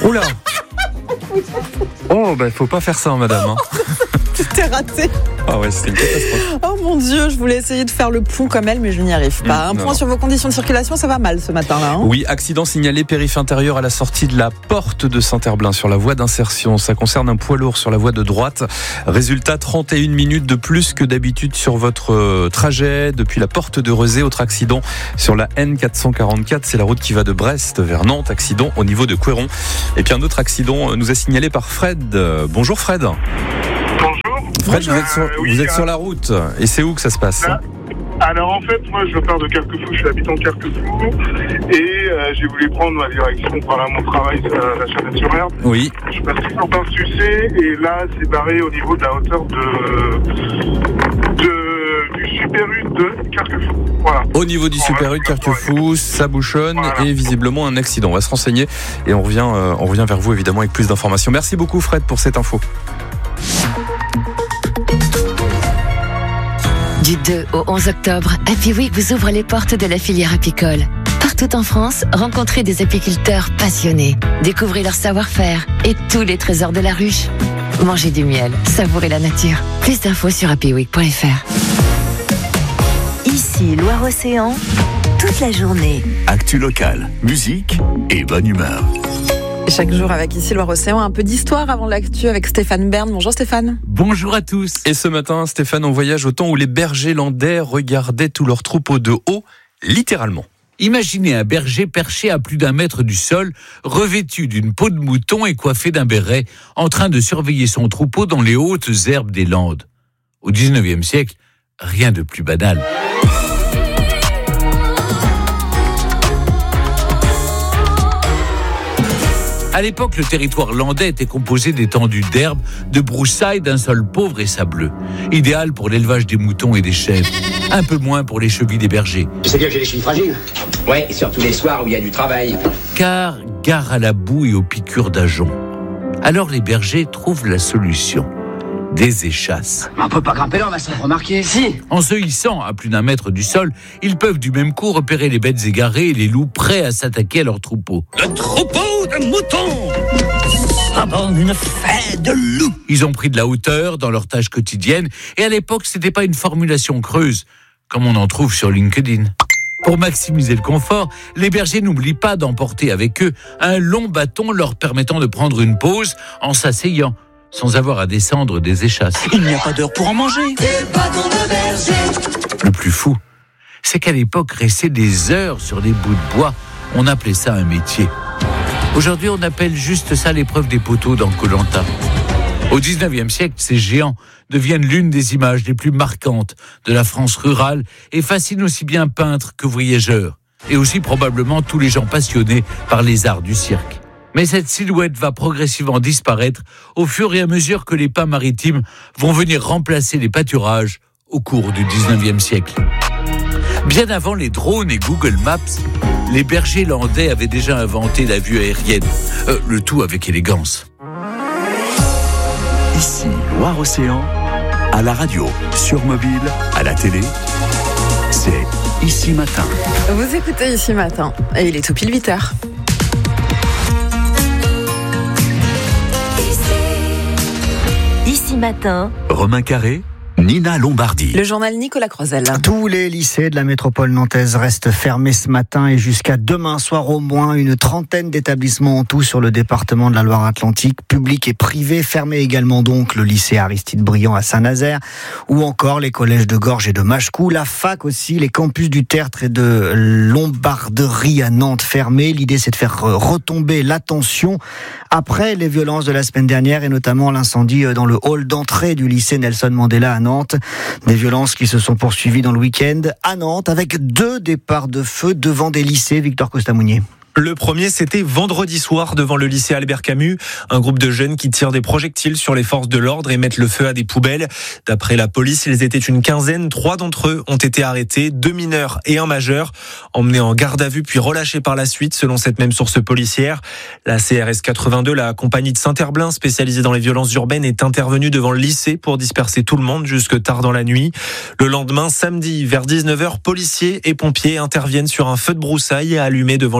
Oula. Oh, faut pas faire ça, madame. C'était raté. Ah ouais, c'était une catastrophe. Oh mon Dieu, je voulais essayer de faire le pont comme elle, mais je n'y arrive pas. Un point sur vos conditions de circulation, ça va mal ce matin-là. Oui, accident signalé périph' intérieur à la sortie de la porte de Saint-Herblain sur la voie d'insertion. Ça concerne un poids lourd sur la voie de droite. Résultat, 31 minutes de plus que d'habitude sur votre trajet depuis la porte de Rezé. Autre accident sur la N444, c'est la route qui va de Brest vers Nantes. Accident au niveau de Couéron. Et puis un autre accident nous est signalé par Fred. Bonjour Fred. Fred, vous êtes sur la route. Et c'est où que ça se passe ? Alors en fait, moi je pars de Carquefou, je suis habitant de Carquefou et j'ai voulu prendre ma direction pour aller à mon travail à la Chapelle-sur-Herbe. Oui. Je passe toujours par Sucé et là c'est barré au niveau de la hauteur du Super U de Carquefou. Voilà. Au niveau du Super U de Carquefou, ça bouchonne et visiblement un accident. On va se renseigner et on revient vers vous évidemment avec plus d'informations. Merci beaucoup Fred pour cette info. Du 2 au 11 octobre, Happy Week vous ouvre les portes de la filière apicole. Partout en France, rencontrez des apiculteurs passionnés. Découvrez leur savoir-faire et tous les trésors de la ruche. Mangez du miel, savourez la nature. Plus d'infos sur happyweek.fr. Ici, Loire-Océan, toute la journée. Actu locale, musique et bonne humeur. Chaque jour avec ici Loire-Océan, un peu d'histoire avant l'actu avec Stéphane Bern. Bonjour Stéphane. Bonjour à tous. Et ce matin, Stéphane, on voyage au temps où les bergers landais regardaient tous leurs troupeaux de haut, littéralement. Imaginez un berger perché à plus d'1 mètre du sol, revêtu d'une peau de mouton et coiffé d'un béret, en train de surveiller son troupeau dans les hautes herbes des Landes. Au 19e siècle, rien de plus banal. À l'époque, le territoire landais était composé d'étendues d'herbes, de broussailles, d'un sol pauvre et sableux. Idéal pour l'élevage des moutons et des chèvres. Un peu moins pour les chevilles des bergers. Tu sais bien que j'ai les chevilles fragiles. Ouais, et surtout les soirs où il y a du travail. Car gare à la boue et aux piqûres d'ajoncs. Alors les bergers trouvent la solution. Des échasses. On peut pas grimper là, on va s'en remarquer. Si. En se hissant à plus d'1 mètre du sol, ils peuvent du même coup repérer les bêtes égarées et les loups prêts à s'attaquer à leur troupeau. Le troupeau de moutons aborde une fête de loups. Ils ont pris de la hauteur dans leurs tâches quotidiennes et à l'époque, c'était pas une formulation creuse, comme on en trouve sur LinkedIn. Pour maximiser le confort, les bergers n'oublient pas d'emporter avec eux un long bâton leur permettant de prendre une pause en s'asseyant, sans avoir à descendre des échasses. Il n'y a pas d'heure pour en manger. Le plus fou, c'est qu'à l'époque, rester des heures sur des bouts de bois, on appelait ça un métier. Aujourd'hui, on appelle juste ça l'épreuve des poteaux dans Koh-Lanta. Au 19e siècle, ces géants deviennent l'une des images les plus marquantes de la France rurale et fascinent aussi bien peintres que voyageurs, et aussi probablement tous les gens passionnés par les arts du cirque. Mais cette silhouette va progressivement disparaître au fur et à mesure que les pins maritimes vont venir remplacer les pâturages au cours du 19e siècle. Bien avant les drones et Google Maps, les bergers landais avaient déjà inventé la vue aérienne, le tout avec élégance. Ici, Loire-Océan, à la radio, sur mobile, à la télé, c'est Ici Matin. Vous écoutez Ici Matin et il est tout pile 8h. Ici Matin, Romain Carré, Nina Lombardi. Le journal Nicolas Crozel. Tous les lycées de la métropole nantaise restent fermés ce matin et jusqu'à demain soir au moins. Une trentaine d'établissements en tout sur le département de la Loire-Atlantique, publics et privés. Fermés également donc le lycée Aristide Briand à Saint-Nazaire ou encore les collèges de Gorges et de Machecou. La fac aussi, les campus du Tertre et de Lombarderie à Nantes fermés. L'idée c'est de faire retomber l'attention après les violences de la semaine dernière et notamment l'incendie dans le hall d'entrée du lycée Nelson Mandela à Nantes. Des violences qui se sont poursuivies dans le week-end à Nantes avec 2 départs de feu devant des lycées. Victor Costamounier. Le premier, c'était vendredi soir devant le lycée Albert Camus. Un groupe de jeunes qui tirent des projectiles sur les forces de l'ordre et mettent le feu à des poubelles. D'après la police, ils étaient une quinzaine. 3 d'entre eux ont été arrêtés, 2 mineurs et un majeur, emmenés en garde à vue puis relâchés par la suite, selon cette même source policière. La CRS 82, la compagnie de Saint-Herblain spécialisée dans les violences urbaines, est intervenue devant le lycée pour disperser tout le monde jusque tard dans la nuit. Le lendemain, samedi, vers 19h, policiers et pompiers interviennent sur un feu de broussailles allumé devant le lycée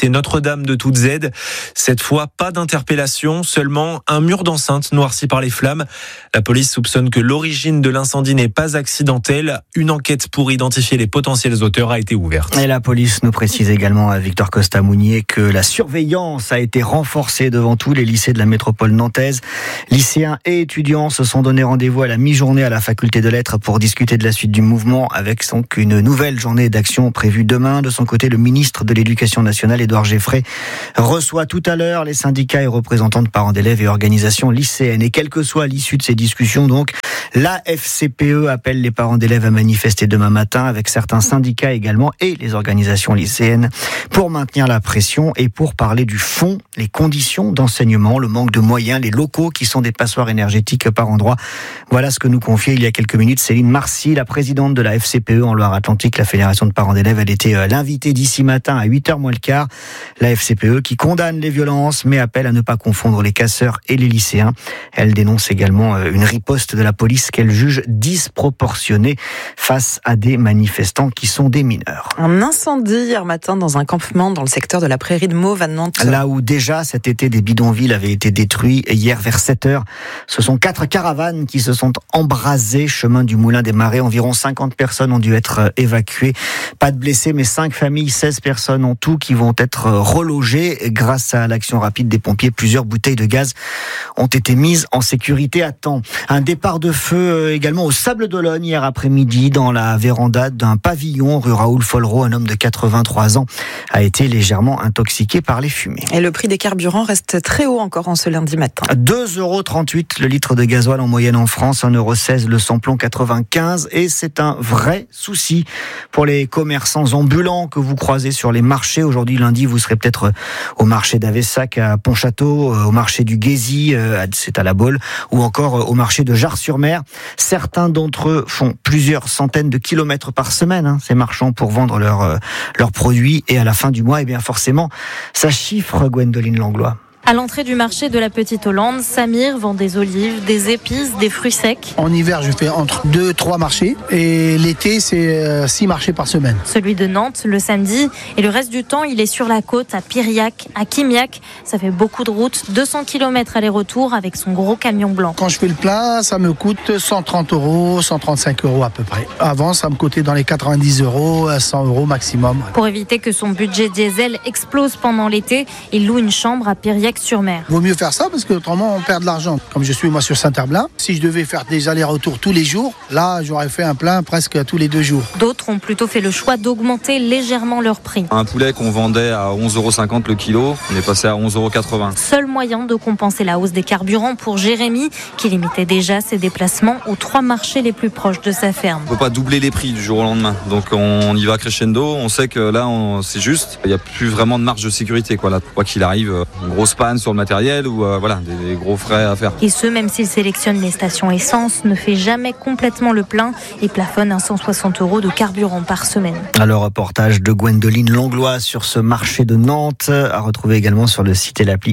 Notre-Dame de Toutes Aides. Cette fois, pas d'interpellation, seulement un mur d'enceinte noirci par les flammes. La police soupçonne que l'origine de l'incendie n'est pas accidentelle. Une enquête pour identifier les potentiels auteurs a été ouverte. Et la police nous précise également à Victor Costa-Mounier que la surveillance a été renforcée devant tous les lycées de la métropole nantaise. Lycéens et étudiants se sont donné rendez-vous à la mi-journée à la faculté de lettres pour discuter de la suite du mouvement, avec donc une nouvelle journée d'action prévue demain. De son côté, le ministre de l'Éducation nationale, Édouard Geffray, reçoit tout à l'heure les syndicats et représentants de parents d'élèves et organisations lycéennes. Et quelle que soit l'issue de ces discussions, donc, la FCPE appelle les parents d'élèves à manifester demain matin, avec certains syndicats également et les organisations lycéennes, pour maintenir la pression et pour parler du fond, les conditions d'enseignement, le manque de moyens, les locaux qui sont des passoires énergétiques par endroits. Voilà ce que nous confiait il y a quelques minutes Céline Marcy, la présidente de la FCPE en Loire-Atlantique, la Fédération de parents d'élèves. Elle était l'invitée d'ici matin à 8h moins le quart. La FCPE qui condamne les violences mais appelle à ne pas confondre les casseurs et les lycéens. Elle dénonce également une riposte de la police qu'elle juge disproportionnée face à des manifestants qui sont des mineurs. Un incendie hier matin dans un campement dans le secteur de la Prairie de Mauves à Nantes. Là où déjà cet été des bidonvilles avaient été détruits, et hier vers 7h, ce sont 4 caravanes qui se sont embrasées chemin du Moulin des Marais. Environ 50 personnes ont dû être évacuées. Pas de blessés, mais 5 familles, 16 personnes en tout qui vont être relogées. Grâce à l'action rapide des pompiers, plusieurs bouteilles de gaz ont été mises en sécurité à temps. Un départ de feu également au Sable d'Olonne hier après-midi dans la véranda d'un pavillon rue Raoul Follereau. Un homme de 83 ans a été légèrement intoxiqué par les fumées. Et le prix des carburants reste très haut encore en ce lundi matin. 2,38 € le litre de gasoil en moyenne en France, 1,16 € le samplon 95, et c'est un vrai souci pour les commerçants ambulants que vous croisez sur les marchés. Aujourd'hui lundi, vous serez peut-être au marché d'Avessac à Pontchâteau, au marché du Guésy, c'est à La Baule, ou encore au marché de Jars-sur-Mer. Certains d'entre eux font plusieurs centaines de kilomètres par semaine, ces marchands, pour vendre leurs produits, et à la fin du mois, forcément, ça chiffre, Gwendoline Langlois. À l'entrée du marché de la Petite Hollande, Samir vend des olives, des épices, des fruits secs. En hiver, je fais entre 2-3 marchés et l'été, c'est 6 marchés par semaine. Celui de Nantes, le samedi, et le reste du temps, il est sur la côte, à Piriac, à Quimiac. Ça fait beaucoup de route, 200 km aller-retour avec son gros camion blanc. Quand je fais le plein, ça me coûte 130 €, 135 € à peu près. Avant, ça me coûtait dans les 90 €, 100 € maximum. Pour éviter que son budget diesel explose pendant l'été, il loue une chambre à Piriac-sur-Mer. Vaut mieux faire ça parce que autrement on perd de l'argent. Comme je suis moi sur Saint-Herblain, si je devais faire des allers-retours tous les jours, là j'aurais fait un plein presque tous les 2 jours. D'autres ont plutôt fait le choix d'augmenter légèrement leur prix. Un poulet qu'on vendait à 11,50 € le kilo, on est passé à 11,80 €. Seul moyen de compenser la hausse des carburants pour Jérémy, qui limitait déjà ses déplacements aux 3 marchés les plus proches de sa ferme. On ne peut pas doubler les prix du jour au lendemain, donc on y va crescendo. On sait que là c'est juste, il n'y a plus vraiment de marge de sécurité, quoi qu'il arrive, une grosse panne sur le matériel ou des gros frais à faire. Et ce, même s'il sélectionne les stations essence, ne fait jamais complètement le plein et plafonne à 160 € de carburant par semaine. Alors, reportage de Gwendoline Langlois sur ce marché de Nantes, à retrouver également sur le site et l'appli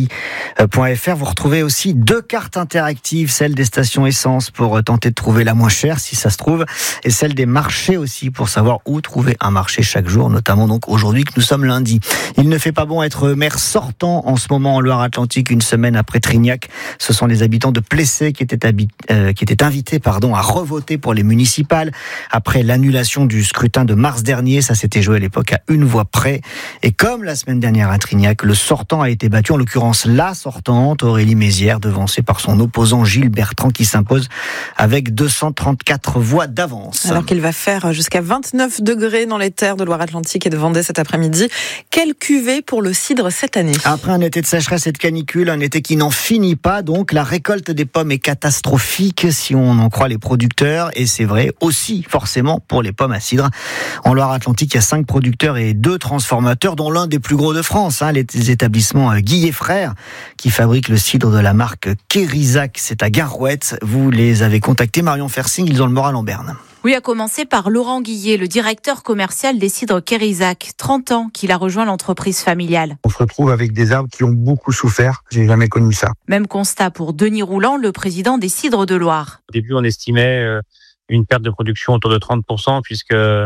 ici.fr. Vous retrouvez aussi 2 cartes interactives, celle des stations essence pour tenter de trouver la moins chère si ça se trouve, et celle des marchés aussi pour savoir où trouver un marché chaque jour, notamment donc aujourd'hui que nous sommes lundi. Il ne fait pas bon être maire sortant en ce moment en Loire-Atlantique, une semaine après Trignac. Ce sont les habitants de Plessé qui étaient invités à revoter pour les municipales après l'annulation du scrutin de mars dernier. Ça s'était joué à l'époque à 1 voix près. Et comme la semaine dernière à Trignac, le sortant a été battu, en l'occurrence la sortante, Aurélie Mézières, devancée par son opposant Gilles Bertrand, qui s'impose avec 234 voix d'avance. Alors qu'il va faire jusqu'à 29 degrés dans les terres de Loire-Atlantique et de Vendée cet après-midi. Quelle cuvée pour le cidre cette année? Après un été de sécheresse et de canicule, un été qui n'en finit pas, donc la récolte des pommes est catastrophique si on en croit les producteurs, et c'est vrai aussi forcément pour les pommes à cidre. En Loire-Atlantique, il y a 5 producteurs et 2 transformateurs, dont l'un des plus gros de France, les établissements Guillet Frères, qui fabriquent le cidre de la marque Kérizac. C'est à Garouette. Vous les avez contactés, Marion Fersing, ils ont le moral en berne. Oui, à commencer par Laurent Guillet, le directeur commercial des cidres Kérizac. 30 ans qu'il a rejoint l'entreprise familiale. On se retrouve avec des arbres qui ont beaucoup souffert. J'ai jamais connu ça. Même constat pour Denis Roulant, le président des cidres de Loire. Au début, on estimait une perte de production autour de 30%, puisque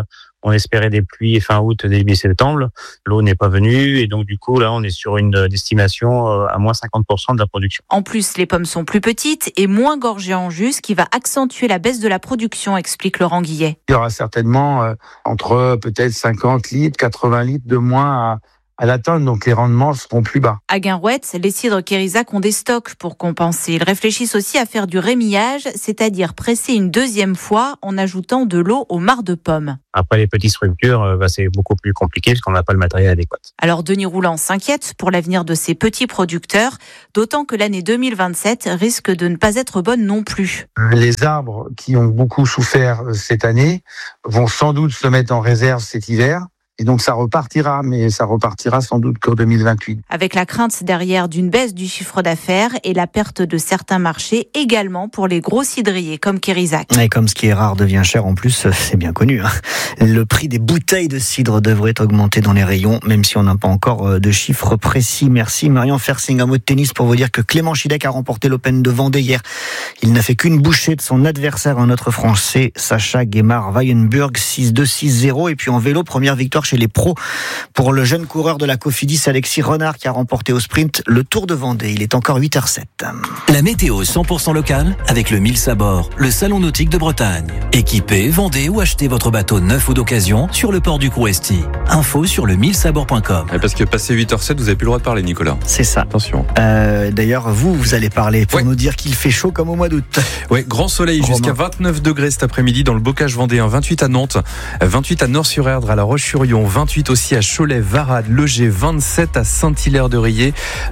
On espérait des pluies fin août, début septembre. L'eau n'est pas venue et donc du coup là on est sur une estimation à moins 50% de la production. En plus, les pommes sont plus petites et moins gorgées en jus, ce qui va accentuer la baisse de la production, explique Laurent Guillet. Il y aura certainement entre peut-être 50 litres, 80 litres de moins à la tonne, donc les rendements seront plus bas. À Guinrouette, les cidres Kérizac ont des stocks pour compenser. Ils réfléchissent aussi à faire du rémillage, c'est-à-dire presser une deuxième fois en ajoutant de l'eau aux mares de pommes. Après les petites structures, c'est beaucoup plus compliqué parce qu'on n'a pas le matériel adéquat. Alors Denis Rouland s'inquiète pour l'avenir de ces petits producteurs, d'autant que l'année 2027 risque de ne pas être bonne non plus. Les arbres qui ont beaucoup souffert cette année vont sans doute se mettre en réserve cet hiver. Et donc ça repartira, mais ça repartira sans doute qu'en 2028. Avec la crainte derrière d'une baisse du chiffre d'affaires et la perte de certains marchés également pour les gros cidriers comme Kérizac. Et comme ce qui est rare devient cher en plus, c'est bien connu. Le prix des bouteilles de cidre devrait augmenter dans les rayons, même si on n'a pas encore de chiffres précis. Merci Marion Fersing. Un mot de tennis pour vous dire que Clément Chidec a remporté l'Open de Vendée hier. Il n'a fait qu'une bouchée de son adversaire, un autre Français, Sacha Guémard-Weyenburg, 6-2, 6-0. Et puis en vélo, première victoire chez les pros pour le jeune coureur de la Cofidis, Alexis Renard, qui a remporté au sprint le Tour de Vendée. Il est encore 8h07. La météo 100% locale avec le Mills à bord, le salon nautique de Bretagne. Équipez, vendez ou achetez votre bateau neuf ou d'occasion sur le port du Crouesty. Info sur le millsabord.com. Parce que passé 8h07, vous n'avez plus le droit de parler, Nicolas. C'est ça. Attention. D'ailleurs, vous allez parler pour nous dire qu'il fait chaud comme au mois d'août. Oui, grand soleil jusqu'à 29 degrés cet après-midi dans le Bocage vendéen, 28 à Nantes, 28 à Nord-sur-Erdre, à La Roche-sur-Yon, 28 aussi à Cholet, Varade, Legé, 27 à Saint-Hilaire-de-Riez,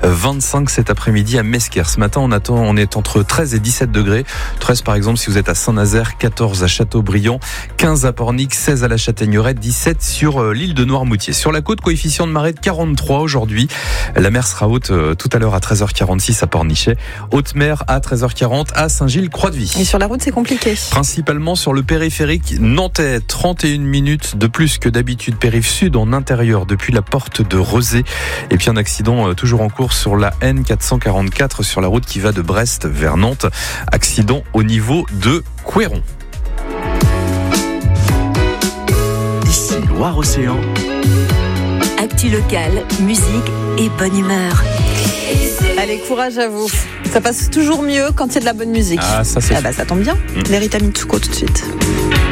25 cet après-midi à Mesquer. Ce matin, on est entre 13 et 17 degrés. 13 par exemple si vous êtes à Saint-Nazaire, 14 à Châteaubriand, 15 à Pornic, 16 à la Châtaigneraie, 17 sur l'île de Noirmoutier. Sur la côte, coefficient de marée de 43 aujourd'hui. La mer sera haute tout à l'heure à 13h46 à Pornichet. Haute mer à 13h40 à Saint-Gilles-Croix-de-Vie. Et sur la route, c'est compliqué. Principalement sur le périphérique nantais. 31 minutes de plus que d'habitude. Périph' sud en intérieur depuis la porte de Rezé. Et puis un accident toujours en cours sur la N444 sur la route qui va de Brest vers Nantes. Accident au niveau de Couéron. Ici Loire-Océan. Actu locale, musique et bonne humeur. Allez, courage à vous. Ça passe toujours mieux quand il y a de la bonne musique. Ah, ça c'est ça tombe bien. L'Erita Mitsuko tout de suite.